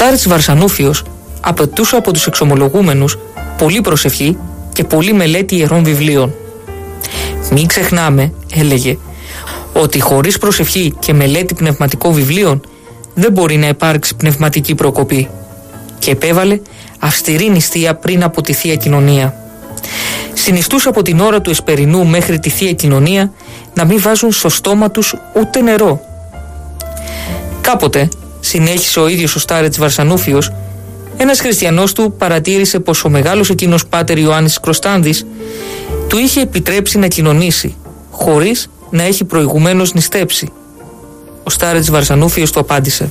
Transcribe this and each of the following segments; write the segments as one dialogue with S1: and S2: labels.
S1: Στάρετς Βαρσανούφιος απαιτούσε από τους εξομολογούμενους πολλή προσευχή και πολλή μελέτη ιερών βιβλίων. Μην ξεχνάμε, έλεγε, ότι χωρίς προσευχή και μελέτη πνευματικών βιβλίων δεν μπορεί να υπάρξει πνευματική προκοπή, και επέβαλε αυστηρή νηστεία πριν από τη Θεία Κοινωνία. Συνιστούσε από την ώρα του εσπερινού μέχρι τη Θεία Κοινωνία να μην βάζουν στο στόμα τους ούτε νερό. Κάποτε, συνέχισε ο ίδιος ο Στάρετς Βαρσανούφιος, ένας χριστιανός του παρατήρησε πως ο μεγάλος εκείνος πάτερ Ιωάννης Κροστάνδης του είχε επιτρέψει να κοινωνήσει χωρίς να έχει προηγουμένως νηστέψει. Ο Στάρετς Βαρσανούφιος του απάντησε: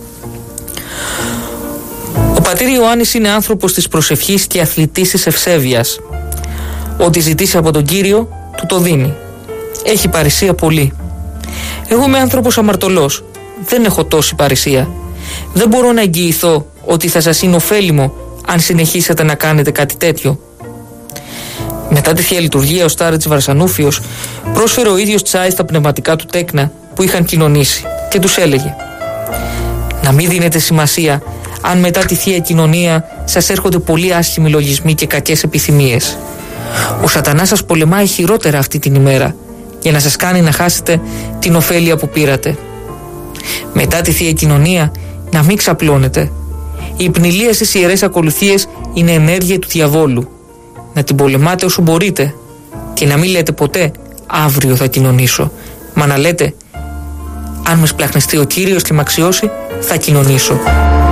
S1: «Ο πατήρ Ιωάννης είναι άνθρωπος της προσευχής και αθλητής της ευσέβειας. Ό,τι ζητήσει από τον Κύριο του το δίνει. Έχει παρησία πολύ. Εγώ είμαι άνθρωπος αμαρτωλός. Δεν έχω τόση παρησία. Δεν μπορώ να εγγυηθώ ότι θα σας είναι ωφέλιμο αν συνεχίσετε να κάνετε κάτι τέτοιο». Μετά τη Θεία Λειτουργία, ο Στάρετς Βαρσανούφιος πρόσφερε ο ίδιος τσάι στα πνευματικά του τέκνα που είχαν κοινωνήσει και τους έλεγε: «Να μην δίνετε σημασία αν μετά τη Θεία Κοινωνία σας έρχονται πολύ άσχημοι λογισμοί και κακές επιθυμίες. Ο σατανάς σας πολεμάει χειρότερα αυτή την ημέρα για να σας κάνει να χάσετε την ωφέλεια που πήρατε. Μετά τη Θεία Κοινωνία να μην ξαπλώνετε. Η υπνηλία στις ιερές ακολουθίες είναι ενέργεια του διαβόλου. Να την πολεμάτε όσο μπορείτε και να μην λέτε ποτέ αύριο θα κοινωνήσω, μα να λέτε αν με σπλαχνιστεί ο Κύριος και με αξιώσει θα κοινωνήσω».